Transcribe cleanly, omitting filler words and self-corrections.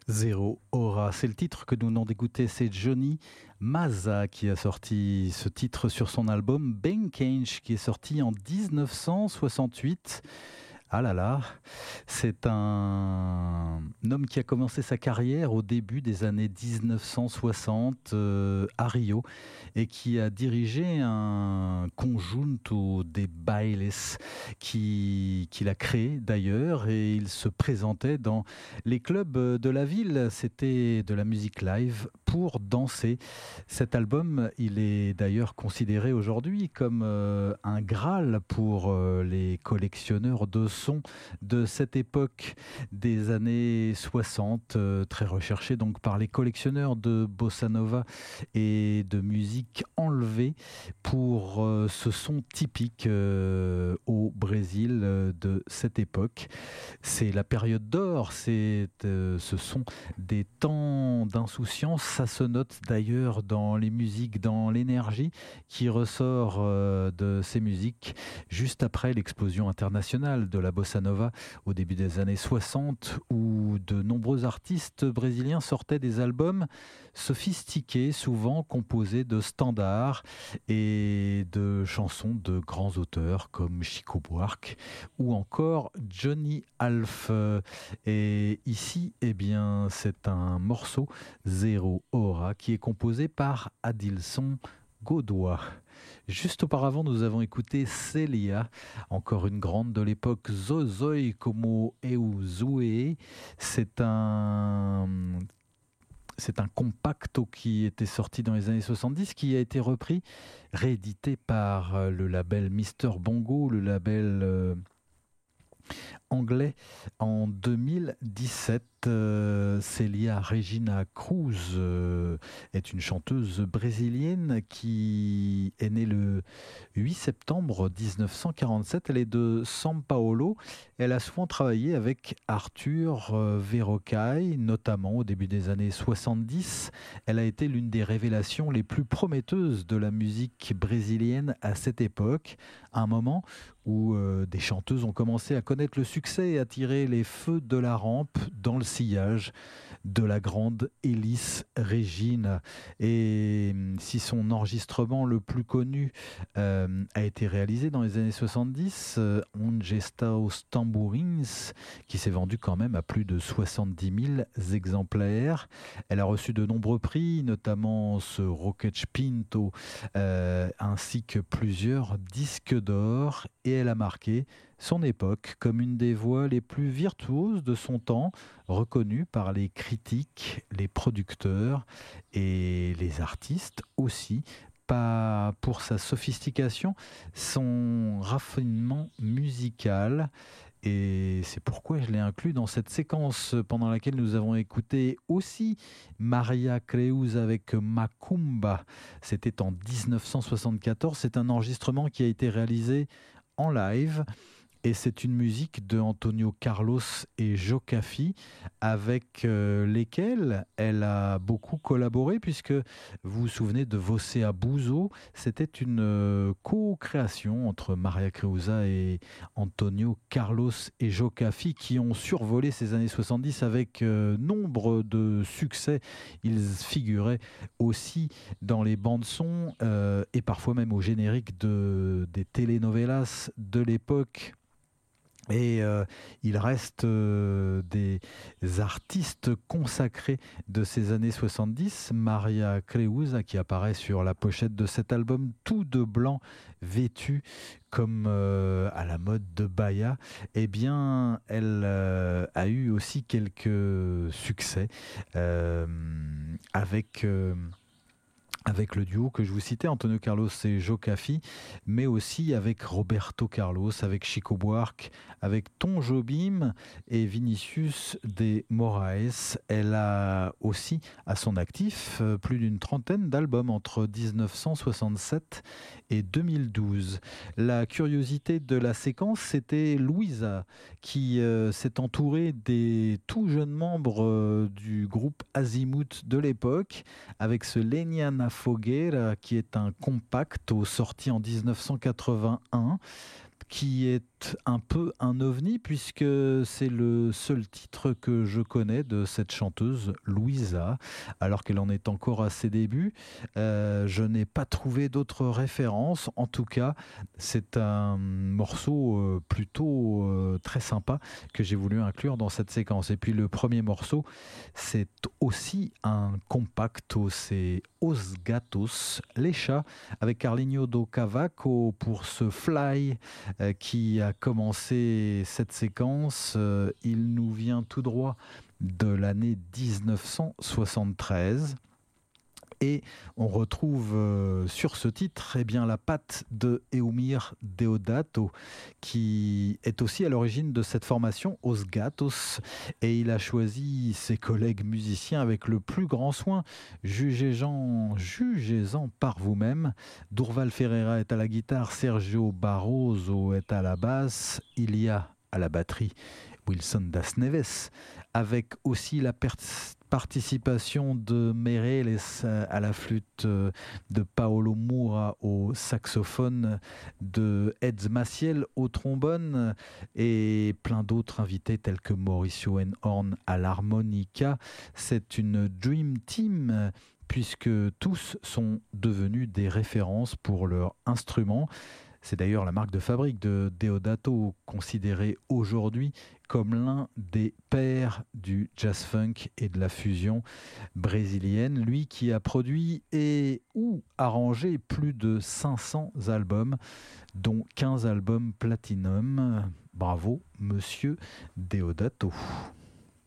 Zéro Aura, c'est le titre que nous venons d'écouter, c'est Johnny Mazza qui a sorti ce titre sur son album Benkench qui est sorti en 1968. Ah là là, c'est un homme qui a commencé sa carrière au début des années 1960 à Rio et qui a dirigé un conjunto de bailes qu'il a créé d'ailleurs et il se présentait dans les clubs de la ville. C'était de la musique live pour danser. Cet album, il est d'ailleurs considéré aujourd'hui comme un Graal pour les collectionneurs de sons de cette époque des années 60, très recherché donc par les collectionneurs de bossa nova et de musique enlevée pour ce son typique au Brésil de cette époque. C'est la période d'or, ce sont des temps d'insouciance, ça se note d'ailleurs dans les musiques, dans l'énergie qui ressort de ces musiques juste après l'explosion internationale de la bossa nova au début des années 60 où de nombreux artistes brésiliens sortaient des albums sophistiqués, souvent composés de standards et de chansons de grands auteurs comme Chico Buarque ou encore Johnny Half. Et ici, eh bien, c'est un morceau Zéro Aura qui est composé par Adilson Godoy. Juste auparavant, nous avons écouté Célia, encore une grande de l'époque, Zozoi como eu zoe. C'est un c'est un compacto qui était sorti dans les années 70, qui a été repris, réédité par le label Mister Bongo, le label anglais en 2017. Célia Regina Cruz est une chanteuse brésilienne qui est née le 8 septembre 1947. Elle est de São Paulo. Elle a souvent travaillé avec Arthur Verocai, notamment au début des années 70. Elle a été l'une des révélations les plus prometteuses de la musique brésilienne à cette époque, à un moment où des chanteuses ont commencé à connaître le succès et à tirer les feux de la rampe dans le sillage de la grande Elis Regina. Et si son enregistrement le plus connu a été réalisé dans les années 70, Onde está os tamborins, qui s'est vendu quand même à plus de 70 000 exemplaires. Elle a reçu de nombreux prix, notamment ce Roquete Pinto, ainsi que plusieurs disques d'or, et elle a marqué son époque comme une des voix les plus virtuoses de son temps, reconnue par les critiques, les producteurs et les artistes aussi, pas pour sa sophistication, son raffinement musical. Et c'est pourquoi je l'ai inclus dans cette séquence pendant laquelle nous avons écouté aussi Maria Creus avec Macumba. C'était en 1974. C'est un enregistrement qui a été réalisé en live. Et c'est une musique de Antonio Carlos et Jocafi avec lesquels elle a beaucoup collaboré, puisque vous vous souvenez de Você Abuso, c'était une co-création entre Maria Creuza et Antonio Carlos et Jocafi qui ont survolé ces années 70 avec nombre de succès. Ils figuraient aussi dans les bandes-sons et parfois même au générique des telenovelas de l'époque. Et il reste des artistes consacrés de ces années 70. Maria Creuza, qui apparaît sur la pochette de cet album, tout de blanc, vêtu comme à la mode de Bahia, eh bien, elle a eu aussi quelques succès avec le duo que je vous citais, Antonio Carlos et Jocafi, mais aussi avec Roberto Carlos, avec Chico Buarque, avec Tom Jobim et Vinicius de Moraes. Elle a aussi à son actif plus d'une trentaine d'albums entre 1967 et 2012. La curiosité de la séquence, c'était Louisa, qui s'est entourée des tout jeunes membres du groupe Azimuth de l'époque, avec ce Lenha na Fogueira, qui est un compact sorti en 1981. qui est un peu un ovni puisque c'est le seul titre que je connais de cette chanteuse Louisa, alors qu'elle en est encore à ses débuts. Je n'ai pas trouvé d'autres références. En tout cas, c'est un morceau plutôt très sympa que j'ai voulu inclure dans cette séquence. Et puis le premier morceau, c'est aussi un compacto, c'est Os Gatos, les chats, avec Carlinho do Cavaco pour ce Fly qui a commencé cette séquence. Il nous vient tout droit de l'année 1973. Et on retrouve sur ce titre eh bien, la patte de Eumir Deodato, qui est aussi à l'origine de cette formation Os Gatos. Et il a choisi ses collègues musiciens avec le plus grand soin. Jugez-en par vous-même. Durval Ferreira est à la guitare, Sergio Barroso est à la basse, il y a à la batterie Wilson Das Neves, avec aussi la participation de Meireles à la flûte, de Paolo Moura au saxophone, de Eds Maciel au trombone et plein d'autres invités tels que Mauricio Enhorn à l'harmonica. C'est une Dream Team puisque tous sont devenus des références pour leur instrument. C'est d'ailleurs la marque de fabrique de Deodato, considéré aujourd'hui comme l'un des pères du jazz-funk et de la fusion brésilienne. Lui qui a produit et ou arrangé plus de 500 albums, dont 15 albums platinum. Bravo, monsieur Deodato.